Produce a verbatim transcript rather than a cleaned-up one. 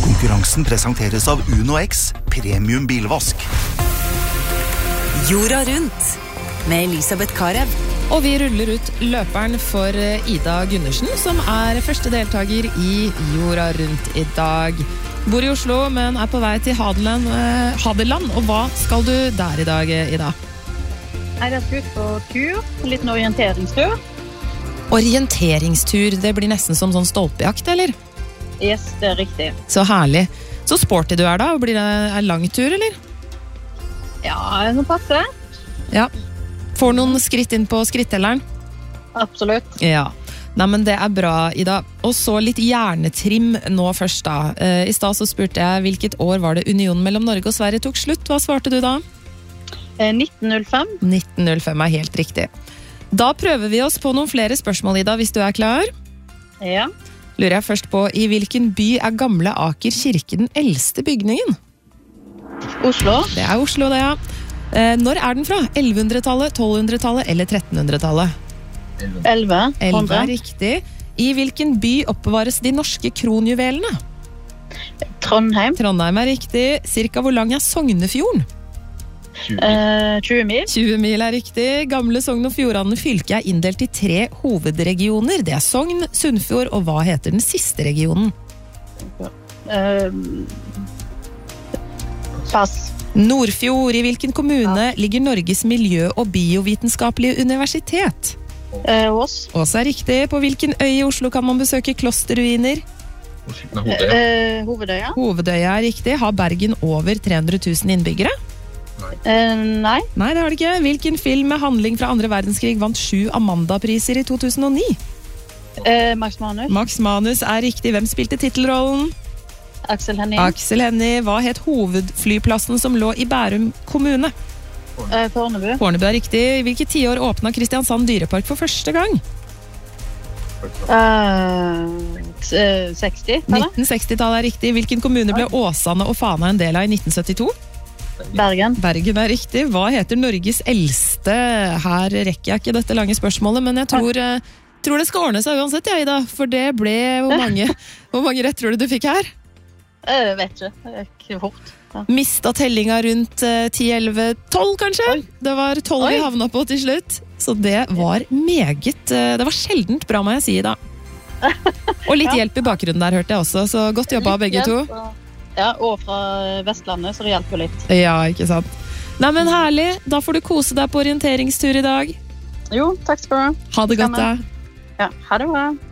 Konkurransen presenteres av Uno X, premium bilvask. Jorda rundt, med Elisabeth Karev. Og vi ruller ut løperen for Ida Gundersen, som er første deltaker i Jorda rundt i dag. Bor i Oslo, men er på vei til Hadeland. Hadeland. Og hva skal du der i dag, Ida? Jeg skal ut på tur, en liten orienteringstur. Orienteringstur, det blir nesten som sånn stolpejakt, eller? Yes, det er riktig. Så herlig. Så sporty du er da, blir det en lang tur, eller? Ja, nå passer det. Ja. Får noen skritt inn på skrittelleren? Absolutt. Ja. Nei, men det er bra, Ida. Og så litt hjernetrim nå først da. I stad så spurte jeg hvilket år var det unionen mellom Norge og Sverige tok slutt. Hva svarte du da? nitten null fem. nitten null fem er helt riktig. Da prøver vi oss på noen flere spørsmål, Ida, hvis du er klar. Ja. Lurer jeg først på, i hvilken by er gamle Aker kirke den eldste bygningen? Oslo. Det er Oslo, det, ja. Eh, når er den fra? ellevehundretallet, tolvhundretallet eller trettenhundretallet? elleve. elleve er riktig. I hvilken by oppbevares de norske kronjuvelene? Trondheim. Trondheim er riktig. Cirka hvor lang er Sognefjorden? Eh, tjue mil. tjue mil er riktig. Gamle Sogn og Fjordane fylke er inndelt i tre hovedregioner. Det er Sogn, Sunnfjord, og hva heter den siste regionen? Eh, pass. Nordfjord. I hvilken kommune ligger Norges miljø- og biovitenskapelige universitet? Eh, Ås. Ås er riktig. På hvilken øy i Oslo kan man besøke klosterruiner? Eh, Hovedøya. Hovedøya er riktig. Har Bergen over tre hundre tusen innbyggere? Eh, nei. Nei, det har det ikke. Hvilken film med handling fra andre verdenskrig vant sju Amanda-priser i to tusen og ni? Eh, Max Manus. Max Manus er riktig. Hvem spilte titelrollen? Aksel Hennie. Aksel Hennie. Hva het hovedflyplassen som lå i Bærum kommune? Eh, Fornebu. Fornebu er riktig. I hvilket tiår åpnet Kristiansand dyrepark for første gang? Eh, seksti. nitten seksti-tallet er riktig. Hvilken kommune ble Åsane og Fana en del av i nitten syttito? Bergen. Bergen er riktig. Hva heter Norges eldste? Her rekker jeg ikke dette lange spørsmålet, men jeg tror, eh, tror det skal ordne seg uansett, ja, Ida. For det ble hvor mange, hvor mange rett tror du du fikk her? Jeg vet ikke. Det er ikke fort. Ja. Mista tellinga rundt eh, ti, elleve, tolv kanskje? Oi. Det var tolv vi havna på til slutt. Så det var meget, eh, det var sjeldent bra, må jeg si, Ida. Og litt Ja. hjelp i bakgrunnen der, hørte jeg også, så godt jobba begge to. Ja, og fra Vestlandet, så det hjelper jo litt. Ja, ikke sant. Nei, men herlig. Da får du kose deg på orienteringstur i dag. Jo, takk skal du ha. Ha det godt, da. Ja, ha det bra.